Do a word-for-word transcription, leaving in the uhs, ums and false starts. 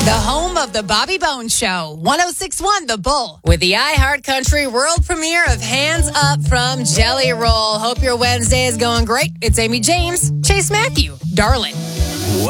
The home of the Bobby Bones Show, one oh six point one The Bull, with the iHeartCountry world premiere of Hands Up from Jelly Roll. Hope your Wednesday is going great. It's Amy James, Chase Matthew, Darling.